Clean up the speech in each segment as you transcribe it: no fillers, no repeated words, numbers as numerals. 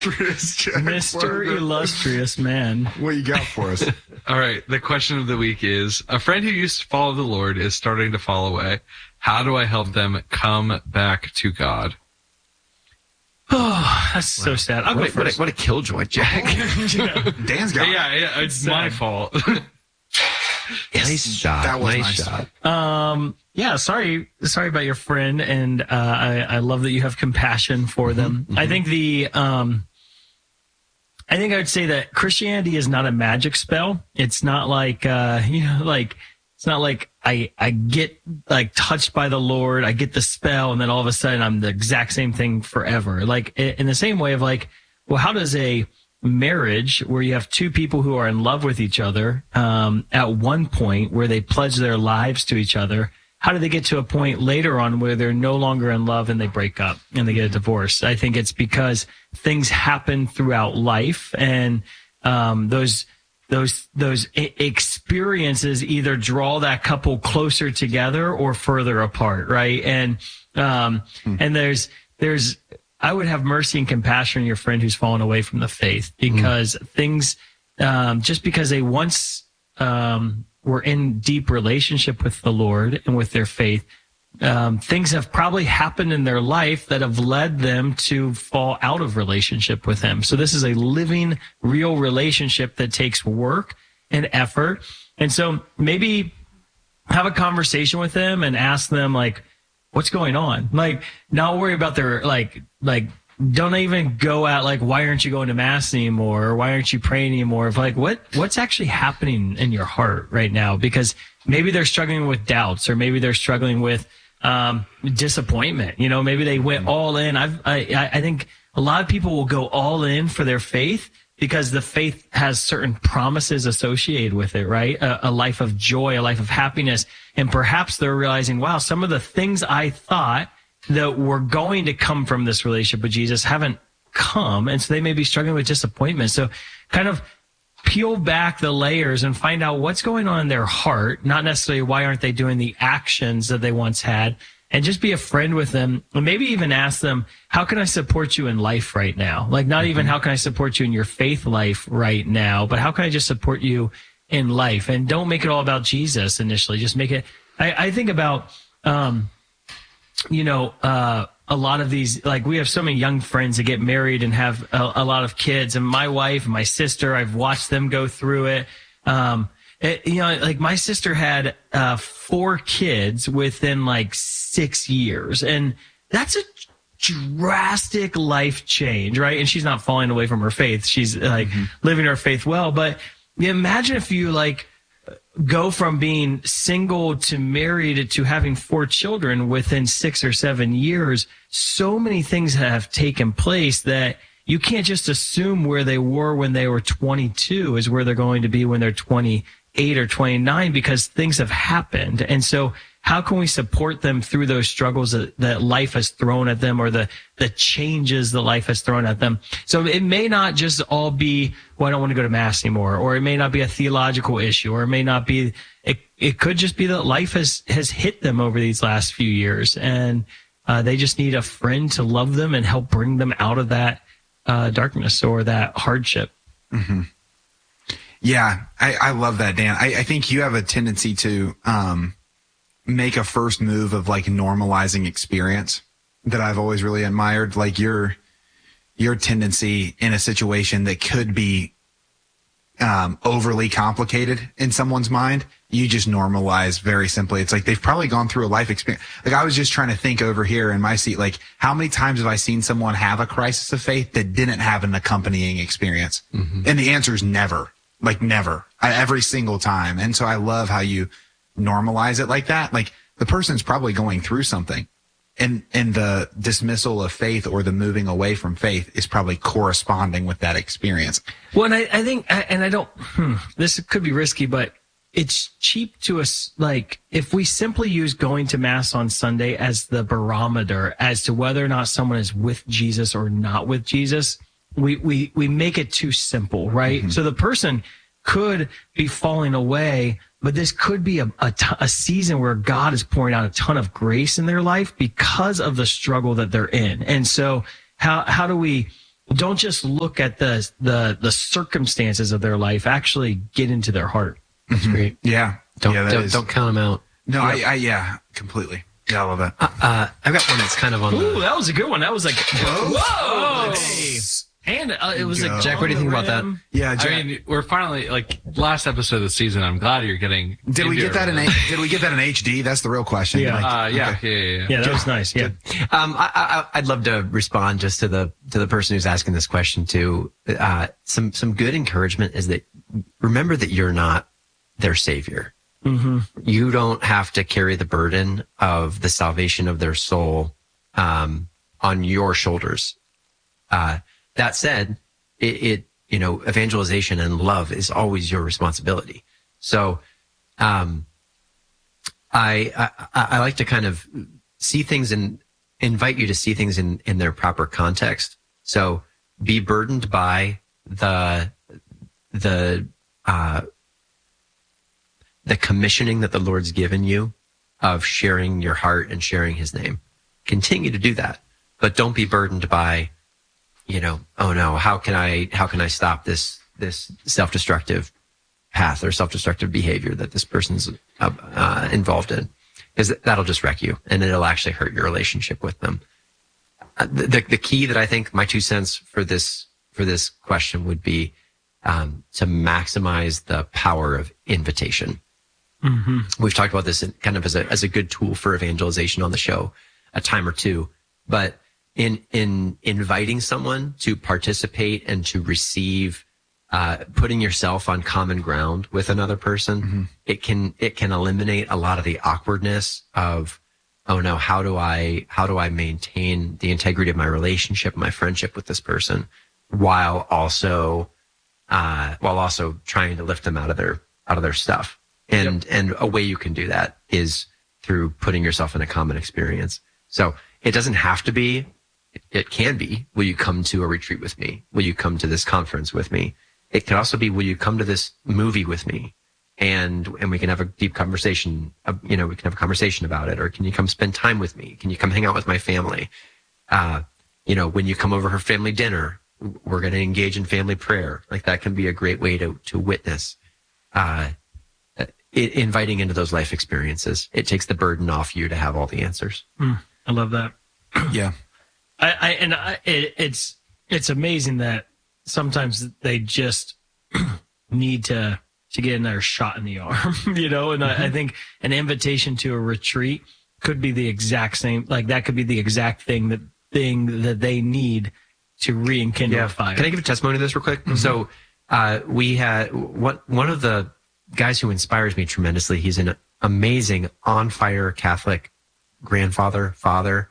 Mr. Illustrious Man. What you got for us? All right. The question of the week is, a friend who used to follow the Lord is starting to fall away. How do I help them come back to God? Oh, that's so sad. I'll go first. What a killjoy, Jack. Dan's got it. Yeah, it's my fault. Nice shot. That was nice nice. shot. Yeah, sorry about your friend, and I love that you have compassion for them. I think I would say that Christianity is not a magic spell. It's not like it's not like I get like touched by the Lord, I get the spell, and then all of a sudden I'm the exact same thing forever. Like in the same way of like, well, how does a marriage where you have two people who are in love with each other at one point where they pledge their lives to each other, how do they get to a point later on where they're no longer in love and they break up and they get a divorce? I think it's because things happen throughout life, and those experiences either draw that couple closer together or further apart, right? And there's I would have mercy and compassion on your friend who's fallen away from the faith, because things, just because they once were in deep relationship with the Lord and with their faith, things have probably happened in their life that have led them to fall out of relationship with Him. So this is a living, real relationship that takes work and effort. And so maybe have a conversation with them and ask them, like, what's going on? Like, not worry about their, like, don't even go at, like, why aren't you going to mass anymore? Or why aren't you praying anymore? Of like, what's actually happening in your heart right now? Because maybe they're struggling with doubts, or maybe they're struggling with disappointment. You know, maybe they went all in. I think a lot of people will go all in for their faith because the faith has certain promises associated with it, right? A life of joy, a life of happiness. And perhaps they're realizing, wow, some of the things I thought that were going to come from this relationship with Jesus haven't come. And so they may be struggling with disappointment. So kind of peel back the layers and find out what's going on in their heart, not necessarily why aren't they doing the actions that they once had, and just be a friend with them, and maybe even ask them, how can I support you in life right now? Like, not even how can I support you in your faith life right now, but how can I just support you in life? And don't make it all about Jesus initially. Just make it, I think about, a lot of these, like, we have so many young friends that get married and have a lot of kids, and my wife and my sister, I've watched them go through it. Like my sister had 4 kids within like 6 years, and that's a drastic life change, right? And she's not falling away from her faith. She's like living her faith well. But imagine if you like go from being single to married to having 4 children within 6 or 7 years. So many things have taken place that you can't just assume where they were when they were 22 is where they're going to be when they're 28 or 29, because things have happened. And so how can we support them through those struggles that life has thrown at them, or the changes that life has thrown at them? So it may not just all be, well, I don't want to go to mass anymore, or it may not be a theological issue, or it may not be, it could just be that life has hit them over these last few years, and they just need a friend to love them and help bring them out of that darkness or that hardship. Mm-hmm. Yeah, I love that, Dan. I think you have a tendency to make a first move of like normalizing experience that I've always really admired. Like your tendency in a situation that could be overly complicated in someone's mind, you just normalize very simply. It's like they've probably gone through a life experience. Like I was just trying to think over here in my seat, like how many times have I seen someone have a crisis of faith that didn't have an accompanying experience? Mm-hmm. And the answer is never. Like never, every single time. And so I love how you normalize it like that. Like the person's probably going through something, and the dismissal of faith or the moving away from faith is probably corresponding with that experience. Well, and I think, and I don't, this could be risky, but it's cheap to us. Like if we simply use going to mass on Sunday as the barometer as to whether or not someone is with Jesus or not with Jesus, we make it too simple, right? Mm-hmm. So the person could be falling away, but this could be a season where God is pouring out a ton of grace in their life because of the struggle that they're in. And so how do we don't just look at the circumstances of their life. Actually, get into their heart. That's great. Yeah. Don't count them out. No, yeah, completely. Yeah, I love that. I've got one that's kind of on Ooh, the. that was a good one. That was like, whoa! Hey. And it was like, Jack, what do you think about that? Yeah, Jack. I mean, we're finally like last episode of the season. I'm glad you're getting. Did we get that in HD? That's the real question. Yeah. Yeah. Yeah, that was nice. Yeah. I'd love to respond just to the person who's asking this question too. Some good encouragement is that remember that you're not their savior. Mm-hmm. You don't have to carry the burden of the salvation of their soul on your shoulders. That said, evangelization and love is always your responsibility. So, I like to kind of see things and invite you to see things in their proper context. So be burdened by the commissioning that the Lord's given you of sharing your heart and sharing his name. Continue to do that, but don't be burdened by, oh no, how can I stop this self-destructive path or self-destructive behavior that this person's involved in? Because that'll just wreck you and it'll actually hurt your relationship with them. The key that I think, my 2 cents for this question would be to maximize the power of invitation. Mm-hmm. We've talked about this kind of as a good tool for evangelization on the show a time or two, but in inviting someone to participate and to receive, putting yourself on common ground with another person, it can eliminate a lot of the awkwardness of, oh no, how do I maintain the integrity of my relationship, my friendship with this person, while also trying to lift them out of their stuff. And a way you can do that is through putting yourself in a common experience. So it doesn't have to be, it can be, will you come to a retreat with me? Will you come to this conference with me? It can also be, will you come to this movie with me? And we can have a deep conversation, we can have a conversation about it. Or can you come spend time with me? Can you come hang out with my family? When you come over for family dinner, we're going to engage in family prayer. Like that can be a great way to witness, inviting into those life experiences. It takes the burden off you to have all the answers. I love that. Yeah. It's amazing that sometimes they just need to get another shot in the arm, and I think an invitation to a retreat could be the exact same, like that could be the exact thing that they need to rekindle the fire. Can I give a testimony to this real quick? Mm-hmm. So, we had one of the guys who inspires me tremendously. He's an amazing on fire Catholic grandfather, father.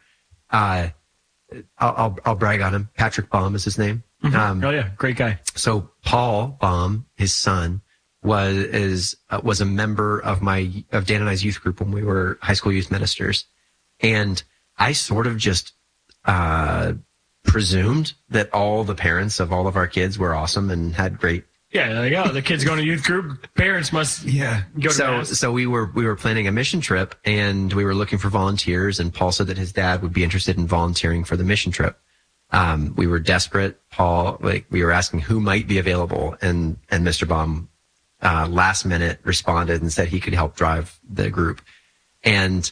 I'll brag on him. Patrick Baum is his name. Mm-hmm. Great guy. So Paul Baum, his son, was a member of Dan and I's youth group when we were high school youth ministers, and I sort of just presumed that all the parents of all of our kids were awesome and had great. Yeah, there you go. The kids going to youth group, parents must go to mass. So we were planning a mission trip and we were looking for volunteers, and Paul said that his dad would be interested in volunteering for the mission trip. We were desperate. Paul, we were asking who might be available, and Mr. Baum last minute responded and said he could help drive the group. And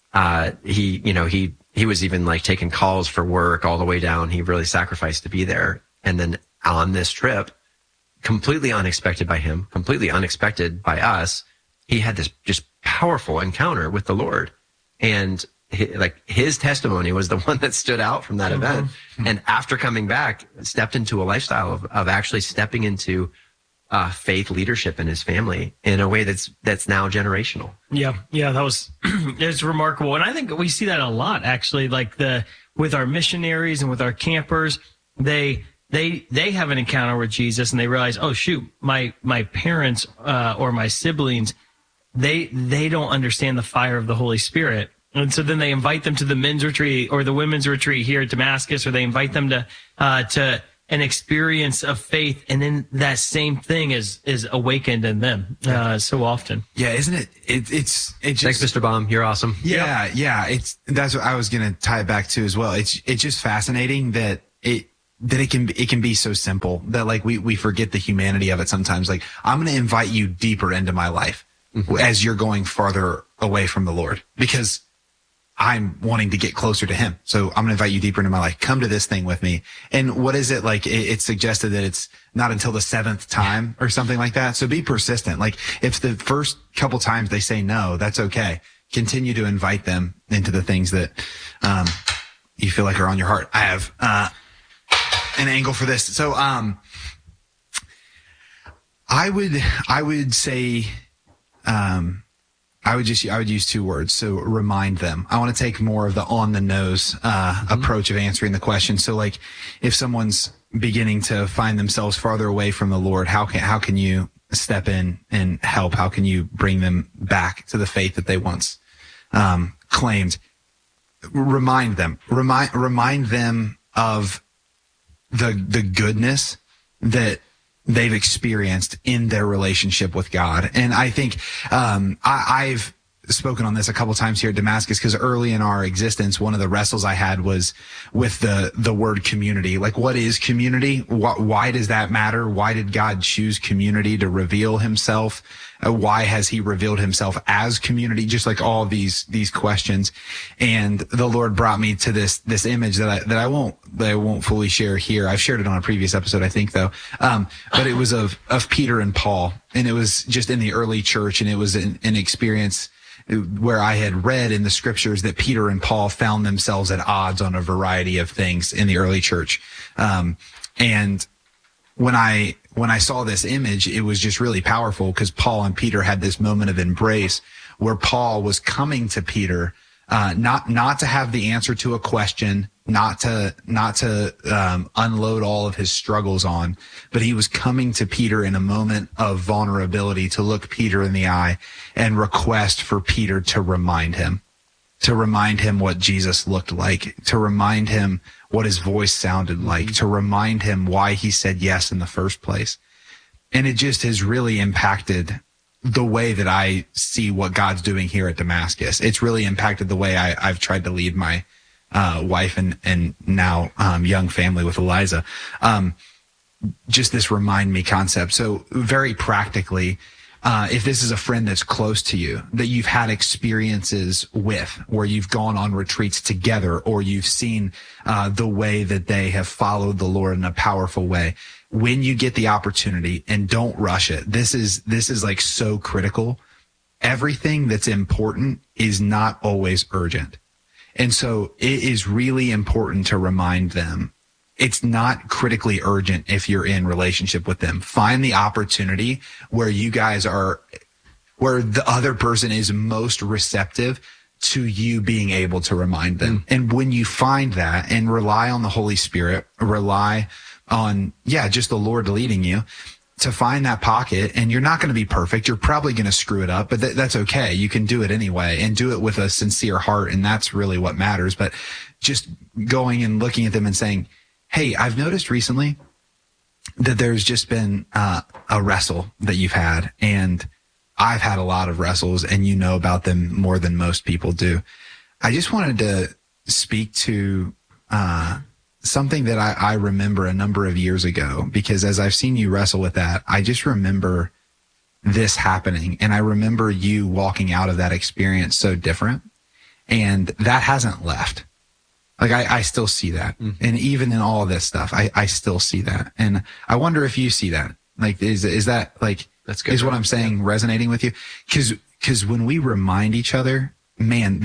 he was even like taking calls for work all the way down. He really sacrificed to be there. And then on this trip, completely unexpected by him, completely unexpected by us, he had this just powerful encounter with the Lord. And his testimony was the one that stood out from that event. And after coming back, stepped into a lifestyle of actually stepping into faith leadership in his family in a way that's now generational. Yeah, that was it's remarkable. And I think we see that a lot, actually, with our missionaries and with our campers. They have an encounter with Jesus and they realize, oh shoot, my parents or my siblings, they don't understand the fire of the Holy Spirit. And so then they invite them to the men's retreat or the women's retreat here at Damascus, or they invite them to an experience of faith, and then that same thing is awakened in them so often. Yeah, isn't it? It's just, thanks, Mr. Baum. You're awesome. Yeah. That's what I was gonna tie it back to as well. It's just fascinating that that it can be so simple that like we forget the humanity of it sometimes. Like, I'm going to invite you deeper into my life as you're going farther away from the Lord, because I'm wanting to get closer to him. So I'm going to invite you deeper into my life. Come to this thing with me. And what is it like? It's suggested that it's not until the 7th time or something like that. So be persistent. Like, if the first couple times they say no, that's okay. Continue to invite them into the things that, you feel like are on your heart. I have, an angle for this. So, I would say, I would use 2 words. So remind them. I want to take more of the on the nose, approach of answering the question. So like, if someone's beginning to find themselves farther away from the Lord, how can you step in and help? How can you bring them back to the faith that they once, claimed? Remind them of the goodness that they've experienced in their relationship with God. And I think, I've spoken on this a couple times here at Damascus, because early in our existence, one of the wrestles I had was with the word community. Like, what is community? Why does that matter? Why did God choose community to reveal himself? Why has he revealed himself as community? Just like all these questions. And the Lord brought me to this image that I won't fully share here. I've shared it on a previous episode, I think, though. But it was of Peter and Paul, and it was just in the early church, and it was an experience where I had read in the scriptures that Peter and Paul found themselves at odds on a variety of things in the early church. And when I saw this image, it was just really powerful, because Paul and Peter had this moment of embrace where Paul was coming to Peter, not to have the answer to a question, not to unload all of his struggles on, but he was coming to Peter in a moment of vulnerability to look Peter in the eye and request for Peter to remind him what Jesus looked like, to remind him what his voice sounded like, to remind him why he said yes in the first place. And it just has really impacted the way that I see what God's doing here at Damascus. It's really impacted the way I've tried to lead my wife and now young family with Eliza. Just this remind me concept. So very practically, if this is a friend that's close to you, that you've had experiences with, where you've gone on retreats together, or you've seen the way that they have followed the Lord in a powerful way, when you get the opportunity, and don't rush it. This is like so critical. Everything that's important is not always urgent. And so it is really important to remind them it's not critically urgent if you're in relationship with them. Find the opportunity where you guys are, where the other person is most receptive to you being able to remind them. And when you find that, and rely on the Holy Spirit, rely on, just the Lord leading you to find that pocket. And you're not going to be perfect. You're probably going to screw it up, but that's okay. You can do it anyway, and do it with a sincere heart. And that's really what matters. But just going and looking at them and saying, hey, I've noticed recently that there's just been a wrestle that you've had, and I've had a lot of wrestles, and you know about them more than most people do. I just wanted to speak to something that I remember a number of years ago, because as I've seen you wrestle with that, I just remember this happening, and I remember you walking out of that experience so different, and that hasn't left. Like, I still see that. And even in all of this stuff, I still see that. And I wonder if you see that. Like, is that like, that's good, is what I'm saying resonating with you? Cause when we remind each other, man,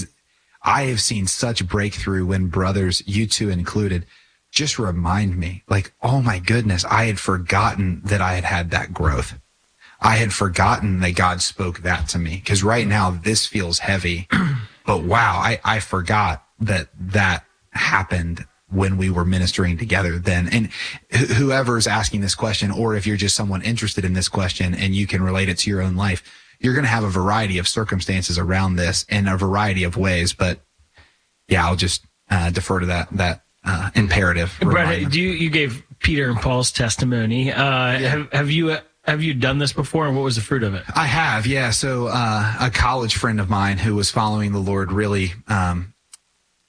I have seen such breakthrough when brothers, you two included, just remind me, like, oh my goodness, I had forgotten that I had that growth. I had forgotten that God spoke that to me. Cause right now this feels heavy, but wow, I forgot that happened when we were ministering together then. And whoever's asking this question, or if you're just someone interested in this question and you can relate it to your own life, you're going to have a variety of circumstances around this in a variety of ways. But yeah, I'll just defer to that imperative. Brett, you gave Peter and Paul's testimony. Have you done this before, and what was the fruit of it? I have, yeah. So a college friend of mine who was following the Lord really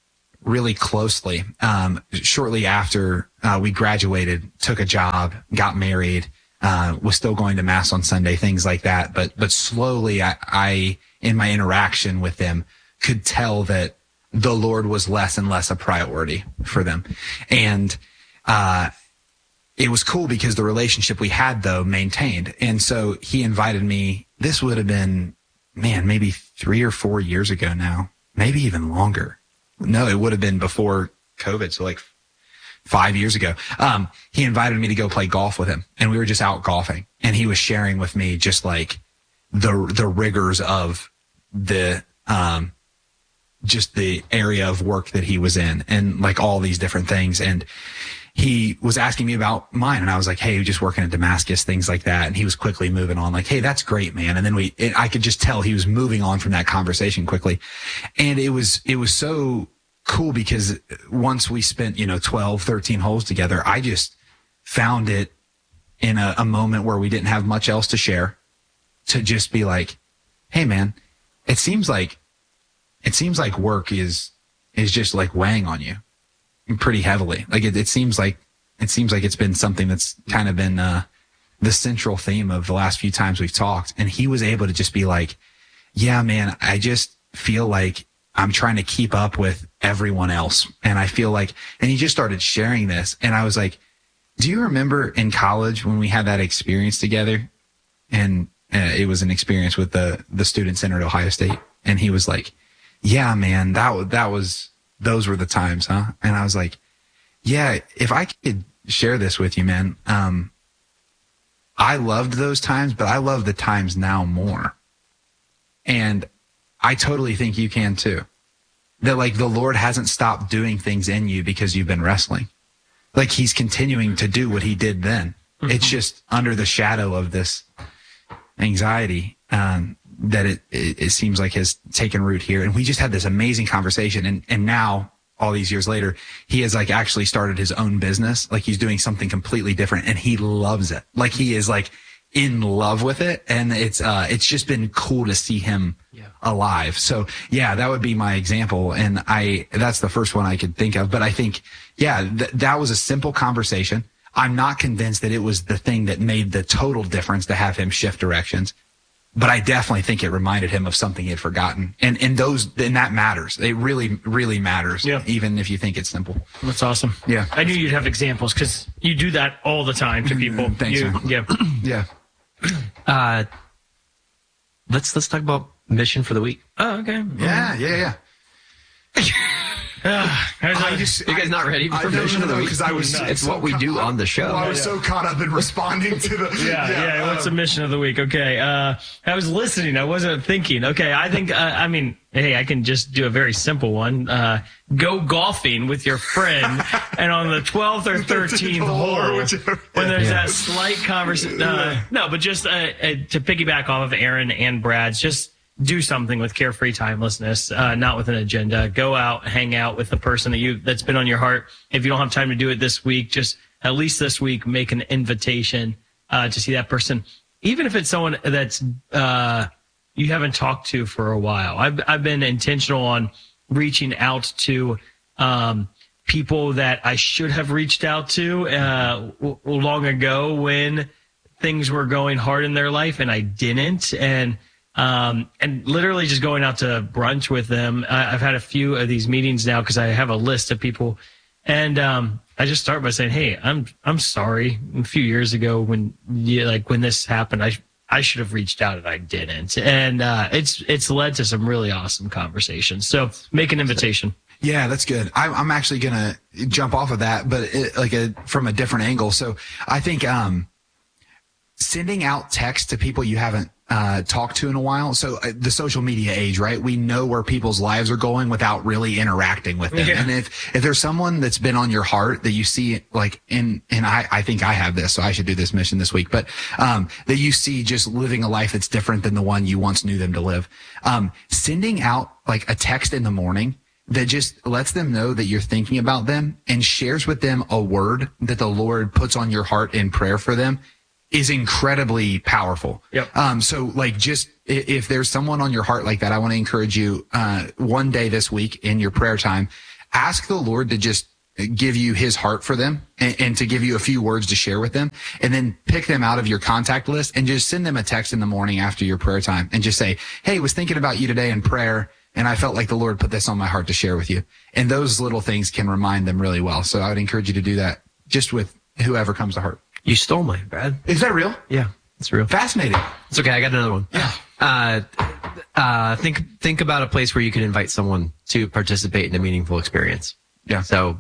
really closely. Shortly after we graduated, took a job, got married, was still going to mass on Sunday, things like that. But slowly I in my interaction with them could tell that the Lord was less and less a priority for them. And, it was cool because the relationship we had though maintained. And so he invited me, this would have been, man, maybe 3 or 4 years ago now, maybe even longer. No, it would have been before COVID. So like 5 years ago. He invited me to go play golf with him, and we were just out golfing, and he was sharing with me just like the rigors of the, just the area of work that he was in, and like all these different things. And he was asking me about mine, and I was like, hey, just working at Damascus, things like that. And he was quickly moving on, like, hey, that's great, man. And then I could just tell he was moving on from that conversation quickly. And it was so cool because once we spent, 12, 13 holes together, I just found it in a moment where we didn't have much else to share, to just be like, hey, man, it seems like work is just like weighing on you pretty heavily. Like it seems like it's been something that's kind of been the central theme of the last few times we've talked. And he was able to just be like, yeah, man, I just feel like I'm trying to keep up with everyone else. And I feel like, and he just started sharing this. And I was like, do you remember in college when we had that experience together? And it was an experience with the Student Center at Ohio State. And he was like, yeah, man, those were the times, huh? And I was like, yeah, if I could share this with you, man, I loved those times, but I love the times now more. And I totally think you can too. That like the Lord hasn't stopped doing things in you because you've been wrestling. Like he's continuing to do what he did then. Mm-hmm. It's just under the shadow of this anxiety, that it seems like has taken root here. And we just had this amazing conversation. And now all these years later, he has like actually started his own business. Like he's doing something completely different and he loves it. Like he is like in love with it. And it's just been cool to see him alive. So yeah, that would be my example. And that's the first one I could think of. But I think, yeah, that was a simple conversation. I'm not convinced that it was the thing that made the total difference to have him shift directions. But I definitely think it reminded him of something he had forgotten. And that matters. It really, really matters. Yeah. Even if you think it's simple. That's awesome. Yeah. I knew you'd have examples because you do that all the time to people. Thanks, man. Yeah. Yeah. Let's talk about mission for the week. Oh, okay. Yeah. You guys not ready for mission of the week? Because it's what we do on the show. Well, I was so caught up in responding to the. Yeah. What's the mission of the week? Okay. I was listening. I wasn't thinking. Okay. I think. Hey, I can just do a very simple one. Go golfing with your friend, and on the 12th or 13th hole, when there's that slight conversation. No, but just to piggyback off of Aaron and Brad's, just do something with carefree timelessness, not with an agenda. Go out, hang out with the person that's been on your heart. If you don't have time to do it this week, just at least this week, make an invitation to see that person, even if it's someone that's you haven't talked to for a while. I've been intentional on reaching out to people that I should have reached out to long ago when things were going hard in their life, and I didn't. And literally just going out to brunch with them. I've had a few of these meetings now because I have a list of people, and I just start by saying, "Hey, I'm sorry. A few years ago when this happened, I should have reached out and I didn't." And it's led to some really awesome conversations. So make an invitation. Yeah, that's good. I'm actually gonna jump off of that, but from a different angle. So I think sending out text to people you haven't talked to in a while. So the social media age, right? We know where people's lives are going without really interacting with them. Yeah. And if there's someone that's been on your heart that you see like and I think I have this, so I should do this mission this week, but that you see just living a life that's different than the one you once knew them to live. Sending out like a text in the morning that just lets them know that you're thinking about them and shares with them a word that the Lord puts on your heart in prayer for them is incredibly powerful. Yep. So like just if there's someone on your heart like that, I want to encourage you, one day this week in your prayer time, ask the Lord to just give you his heart for them and to give you a few words to share with them, and then pick them out of your contact list and just send them a text in the morning after your prayer time and just say, hey, was thinking about you today in prayer, and I felt like the Lord put this on my heart to share with you. And those little things can remind them really well. So I would encourage you to do that just with whoever comes to heart. You stole mine, Brad. Is that real? Yeah, it's real. Fascinating. It's okay. I got another one. Yeah. Think about a place where you can invite someone to participate in a meaningful experience. Yeah. So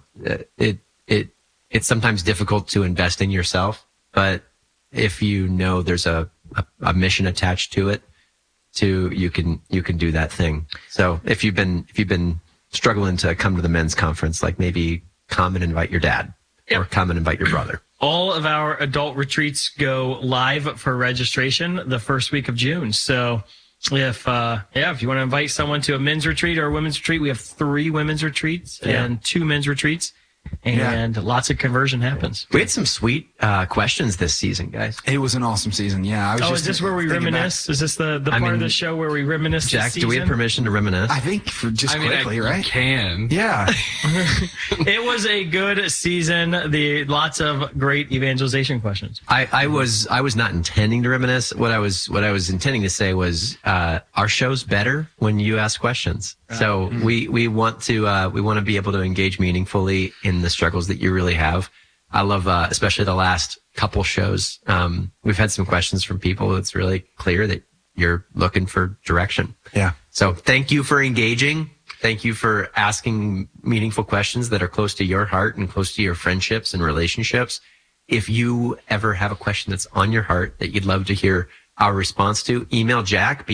it's sometimes difficult to invest in yourself, but if you know there's a mission attached to it, you can do that thing. So if you've been struggling to come to the men's conference, like maybe come and invite your dad, or come and invite your brother. All of our adult retreats go live for registration the first week of June. So if you want to invite someone to a men's retreat or a women's retreat, we have 3 women's retreats and 2 men's retreats, and lots of conversion happens. We had some sweet questions this season, guys. It was an awesome season. Yeah. Is this where we reminisce? Is this the part of the show where we reminisce? Jack, do we have permission to reminisce? I think quickly, right? You can. Yeah. It was a good season. Lots of great evangelization questions. I was not intending to reminisce. What I was intending to say was our show's better when you ask questions. So we want to be able to engage meaningfully in the struggles that you really have. I love especially the last couple shows. We've had some questions from people. It's really clear that you're looking for direction. Yeah. So thank you for engaging. Thank you for asking meaningful questions that are close to your heart and close to your friendships and relationships. If you ever have a question that's on your heart that you'd love to hear our response to, email Jack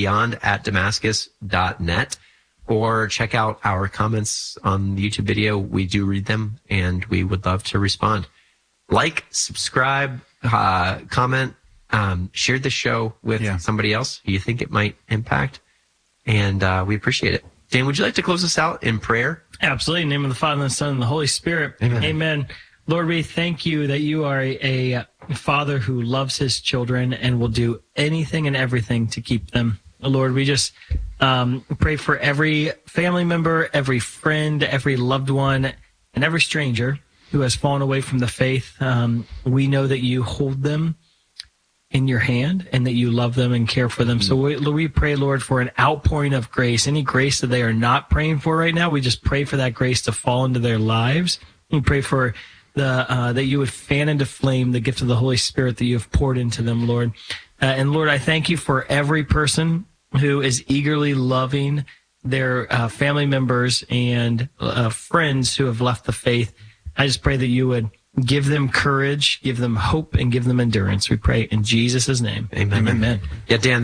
beyond@damascus.net, or check out our comments on the YouTube video. We do read them, and we would love to respond. Like, subscribe, comment, share the show with somebody else who you think it might impact, and we appreciate it. Dan, would you like to close us out in prayer? Absolutely. In the name of the Father, and the Son, and the Holy Spirit. Amen. Lord, we thank you that you are a Father who loves his children and will do anything and everything to keep them. Lord, we just pray for every family member, every friend, every loved one, and every stranger who has fallen away from the faith. We know that you hold them in your hand and that you love them and care for them. So we pray, Lord, for an outpouring of grace. Any grace that they are not praying for right now, we just pray for that grace to fall into their lives. We pray for that you would fan into flame the gift of the Holy Spirit that you have poured into them, Lord. And Lord, I thank you for every person who is eagerly loving their family members and friends who have left the faith. I just pray that you would give them courage, give them hope, and give them endurance. We pray in Jesus' name. Amen. Amen. Yeah, Dan,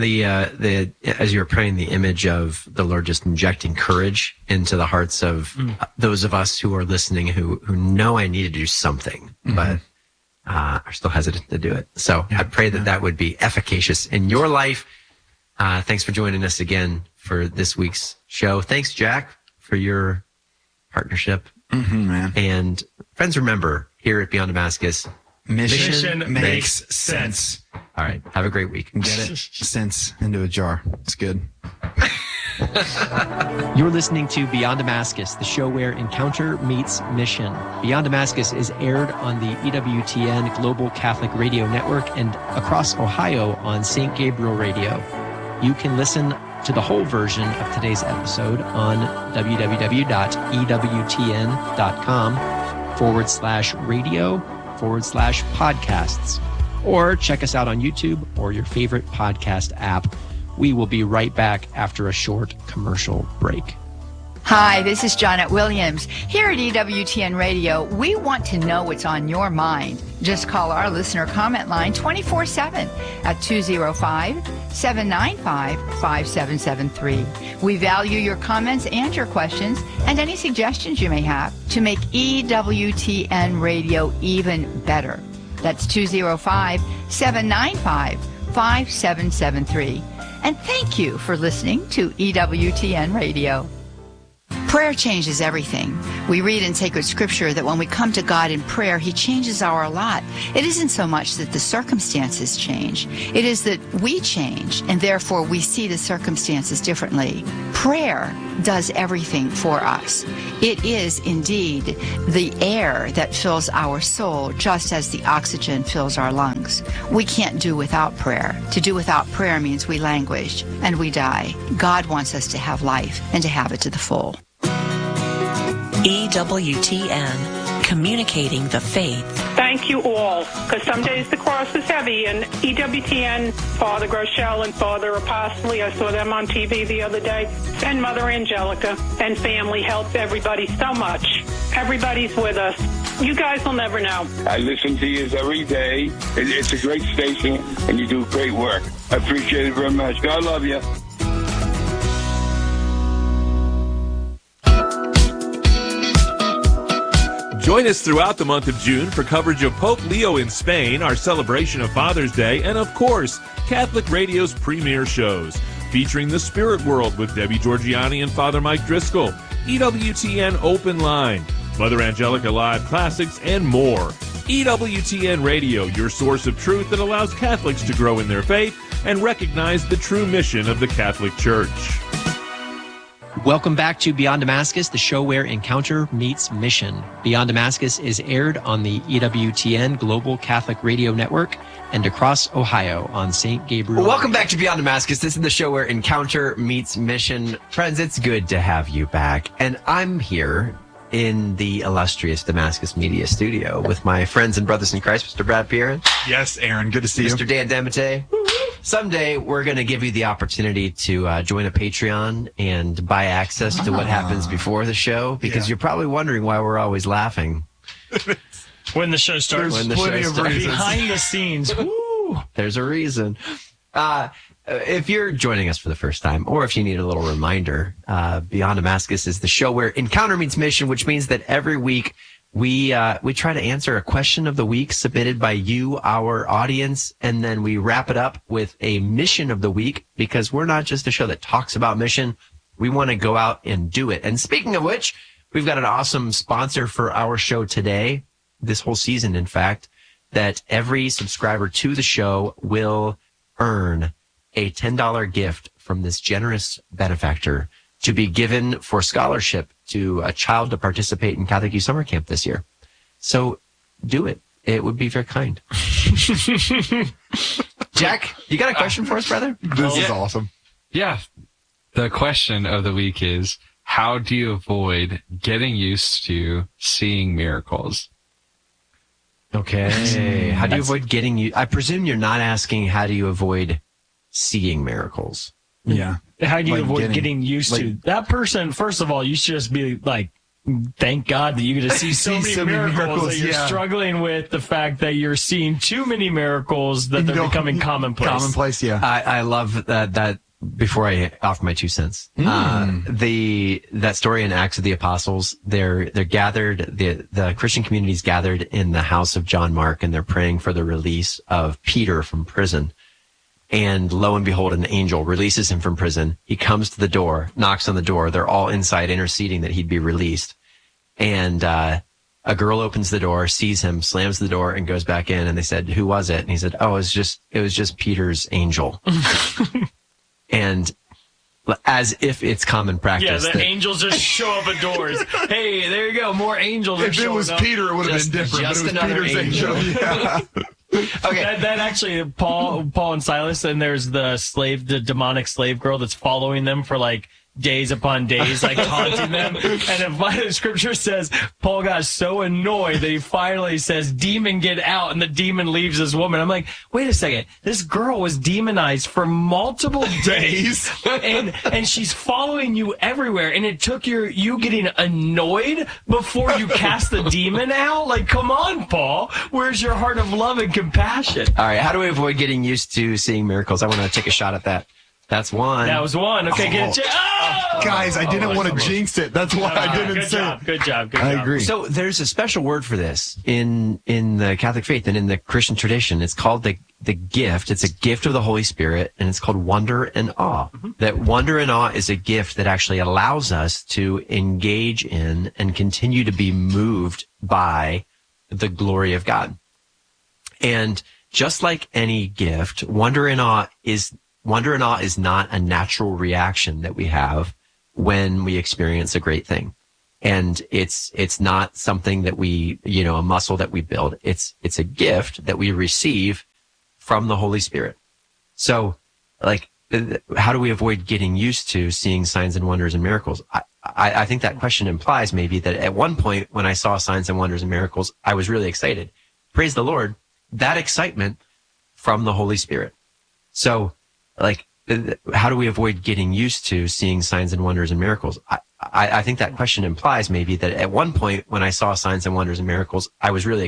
as you were praying, the image of the Lord just injecting courage into the hearts of those of us who are listening who know I need to do something, but are still hesitant to do it. So I pray that would be efficacious in your life. Thanks for joining us again for this week's show. Thanks, Jack, for your partnership. Man. And friends, remember, here at Beyond Damascus, mission makes sense. All right. Have a great week. Get it? Sense into a jar. It's good. You're listening to Beyond Damascus, the show where encounter meets mission. Beyond Damascus is aired on the EWTN Global Catholic Radio Network and across Ohio on St. Gabriel Radio. You can listen to the whole version of today's episode on www.ewtn.com/radio/podcasts, or check us out on YouTube or your favorite podcast app. We will be right back after a short commercial break. Hi, this is Janet Williams. Here at EWTN Radio, we want to know what's on your mind. Just call our listener comment line 24/7 at 205-795-5773. We value your comments and your questions and any suggestions you may have to make EWTN Radio even better. That's 205-795-5773. And thank you for listening to EWTN Radio. Prayer changes everything. We read in sacred scripture that when we come to God in prayer, he changes our lot. It isn't so much that the circumstances change. It is that we change, and therefore we see the circumstances differently. Prayer does everything for us. It is indeed the air that fills our soul, just as the oxygen fills our lungs. We can't do without prayer. To do without prayer means we languish and we die. God wants us to have life and to have it to the full. EWTN, communicating the faith. Thank you all, because some days the cross is heavy, and EWTN, Father Groeschel and Father Apostoli, I saw them on TV the other day, and Mother Angelica and family help everybody so much. Everybody's with us. You guys will never know. I listen to you every day. It's a great station, and you do great work. I appreciate it very much. God love you. Join us throughout the month of June for coverage of Pope Leo in Spain, our celebration of Father's Day, and of course, Catholic Radio's premier shows, featuring The Spirit World with Debbie Georgiani and Father Mike Driscoll, EWTN Open Line, Mother Angelica Live Classics, and more. EWTN Radio, your source of truth that allows Catholics to grow in their faith and recognize the true mission of the Catholic Church. Welcome back to Beyond Damascus, the show where encounter meets mission. Beyond Damascus is aired on the EWTN Global Catholic Radio Network and across Ohio on St. Gabriel. Welcome back to Beyond Damascus. This is the show where encounter meets mission. Friends, it's good to have you back. And I'm here in the illustrious Damascus Media Studio with my friends and brothers in Christ, Mr. Brad Pierre. Yes, Aaron, good to see you. Mr. Dan Demete. Someday we're going to give you the opportunity to join a Patreon and buy access to what happens before the show, because you're probably wondering why we're always laughing. When the show starts. When the show starts. Behind the scenes. Woo! There's a reason. If you're joining us for the first time, or if you need a little reminder, Beyond Damascus is the show where encounter meets mission, which means that every week we try to answer a question of the week submitted by you, our audience, and then we wrap it up with a mission of the week, because we're not just a show that talks about mission. We want to go out and do it. And speaking of which, we've got an awesome sponsor for our show today, this whole season, in fact, that every subscriber to the show will earn a $10 gift from this generous benefactor to be given for scholarship to a child to participate in Catholic Youth Summer Camp this year. So do it. It would be very kind. Jack, you got a question for us, brother? This is awesome. Yeah. The question of the week is, how do you avoid getting used to seeing miracles? Okay. How do you avoid getting you? I presume you're not asking how do you avoid seeing miracles. Yeah. How do you avoid getting used to that person? First of all, you should just be like, thank God that you get to see so many miracles that you're struggling with the fact that you're seeing too many miracles that they're becoming commonplace. Commonplace, yeah. I love that. Before I offer my 2 cents, that story in Acts of the Apostles, they're gathered, the Christian community's gathered in the house of John Mark, and they're praying for the release of Peter from prison. And lo and behold, an angel releases him from prison. He comes to the door, knocks on the door. They're all inside interceding that he'd be released. And a girl opens the door, sees him, slams the door, and goes back in. And they said, "Who was it?" And he said, "Oh, it was just Peter's angel." And as if it's common practice. Yeah, the angels just show up at doors. Hey, there you go. More angels are showing up. If it was Peter, it would have been different. Just but it was another Peter's angel. Yeah. Okay. That actually, Paul and Silas, and there's the demonic slave girl that's following them for like days upon days, like taunting them. And the scripture says Paul got so annoyed that he finally says, "Demon, get out," and the demon leaves this woman. I'm like, wait a second, this girl was demonized for multiple days, and she's following you everywhere, and it took you getting annoyed before you cast the demon out? Like, come on, Paul, where's your heart of love and compassion? All right, how do we avoid getting used to seeing miracles? I want to take a shot at that. That's one. That was one. Okay, get it. Guys, I didn't want to jinx it. That's why I didn't say it. Good job. I agree. So there's a special word for this in the Catholic faith and in the Christian tradition. It's called the gift. It's a gift of the Holy Spirit, and it's called wonder and awe. Mm-hmm. That wonder and awe is a gift that actually allows us to engage in and continue to be moved by the glory of God. And just like any gift, wonder and awe is not a natural reaction that we have when we experience a great thing. And it's not something that we, a muscle that we build. It's a gift that we receive from the Holy Spirit. So, like, how do we avoid getting used to seeing signs and wonders and miracles? I think that question implies maybe that at one point when I saw signs and wonders and miracles, I was really excited. Praise the Lord. That excitement from the Holy Spirit. So, like, how do we avoid getting used to seeing signs and wonders and miracles? I think that question implies maybe that at one point when I saw signs and wonders and miracles, I was really